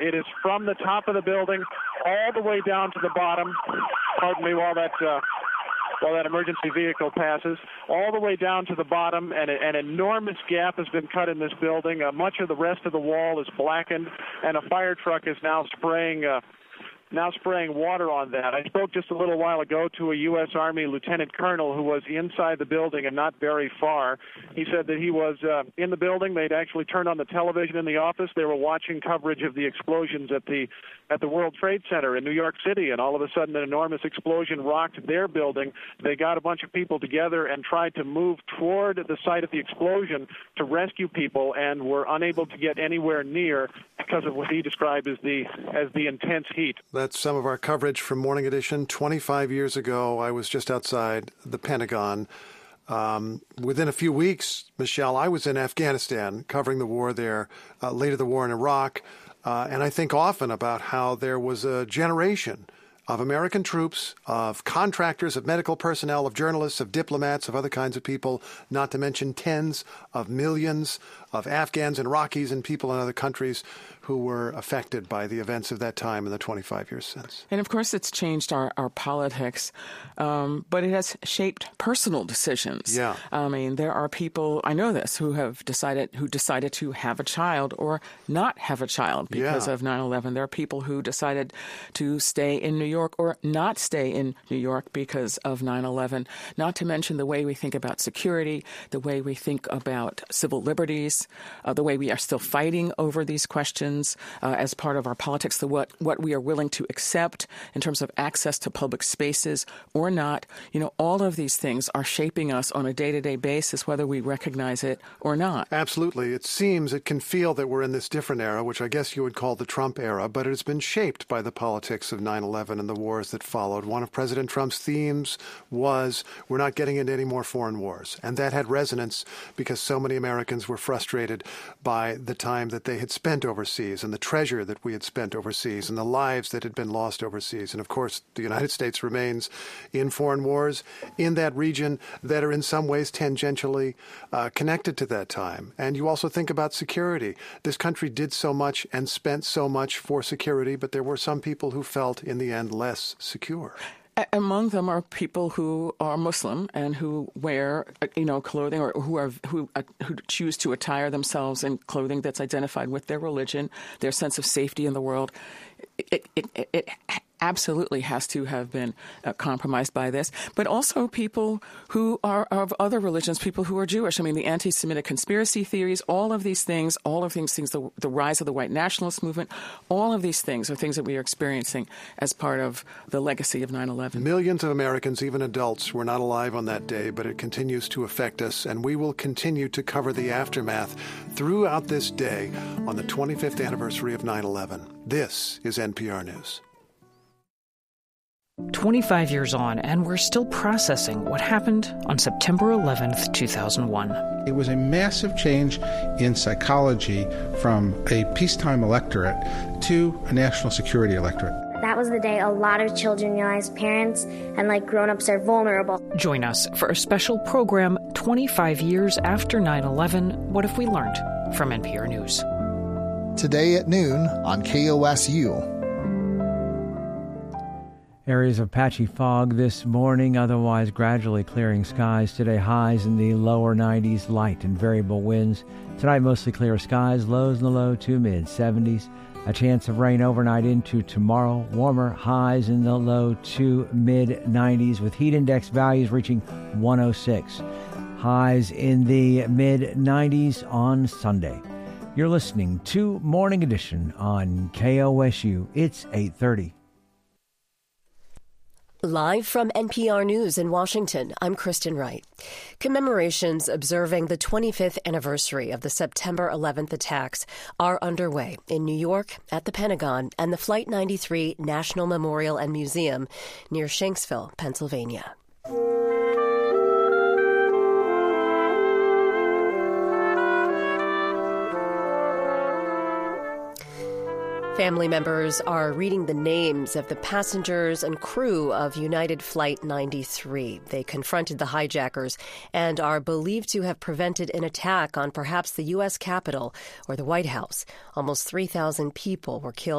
It is from the top of the building all the way down to the bottom. Pardon me while that emergency vehicle passes, all the way down to the bottom, and an enormous gap has been cut in this building. Much of the rest of the wall is blackened, and a fire truck is now spraying water on that. I spoke just a little while ago to a U.S. Army lieutenant colonel who was inside the building and not very far. He said that he was in the building. They'd actually turned on the television in the office. They were watching coverage of the explosions at the World Trade Center in New York City, and all of a sudden an enormous explosion rocked their building. They got a bunch of people together and tried to move toward the site of the explosion to rescue people, and were unable to get anywhere near because of what he described as the intense heat. That's some of our coverage from Morning Edition. 25 years ago, I was just outside the Pentagon. Within a few weeks, Michelle, I was in Afghanistan covering the war there, later the war in Iraq. And I think often about how there was a generation of American troops, of contractors, of medical personnel, of journalists, of diplomats, of other kinds of people, not to mention tens of millions of Afghans and Iraqis and people in other countries who were affected by the events of that time in the 25 years since. And of course, it's changed our politics, but it has shaped personal decisions. Yeah. I mean, there are people, I know this, who decided to have a child or not have a child because of 9/11. There are people who decided to stay in New York or not stay in New York because of 9/11, not to mention the way we think about security, the way we think about civil liberties, the way we are still fighting over these questions as part of our politics, what we are willing to accept in terms of access to public spaces or not. You know, all of these things are shaping us on a day-to-day basis, whether we recognize it or not. Absolutely. It can feel that we're in this different era, which I guess you would call the Trump era, but it has been shaped by the politics of 9/11 and the wars that followed. One of President Trump's themes was, we're not getting into any more foreign wars. And that had resonance because so many Americans were frustrated by the time that they had spent overseas and the treasure that we had spent overseas and the lives that had been lost overseas. And of course, the United States remains in foreign wars in that region that are in some ways tangentially connected to that time. And you also think about security. This country did so much and spent so much for security, but there were some people who felt in the end less secure. Among them are people who are Muslim and who wear, clothing, or who choose to attire themselves in clothing that's identified with their religion, their sense of safety in the world. It absolutely has to have been compromised by this, but also people who are of other religions, people who are Jewish. I mean, the anti-Semitic conspiracy theories, all of these things, the rise of the white nationalist movement, all of these things are things that we are experiencing as part of the legacy of 9/11. Millions of Americans, even adults, were not alive on that day, but it continues to affect us, and we will continue to cover the aftermath throughout this day on the 25th anniversary of 9/11. This is NPR News. 25 years on, and we're still processing what happened on September 11th, 2001. It was a massive change in psychology from a peacetime electorate to a national security electorate. That was the day a lot of children realized parents and grown-ups are vulnerable. Join us for a special program 25 years after 9/11, What Have We Learned? From NPR News. Today at noon on KOSU. Areas of patchy fog this morning, otherwise gradually clearing skies. Today highs in the lower 90s, light and variable winds. Tonight mostly clear skies, lows in the low to mid-70s. A chance of rain overnight into tomorrow. Warmer highs in the low to mid-90s with heat index values reaching 106. Highs in the mid-90s on Sunday. You're listening to Morning Edition on KOSU. It's 8:30. Live from NPR News in Washington, I'm Kristen Wright. Commemorations observing the 25th anniversary of the September 11th attacks are underway in New York, at the Pentagon, and the Flight 93 National Memorial and Museum near Shanksville, Pennsylvania. Family members are reading the names of the passengers and crew of United Flight 93. They confronted the hijackers and are believed to have prevented an attack on perhaps the U.S. Capitol or the White House. Almost 3,000 people were killed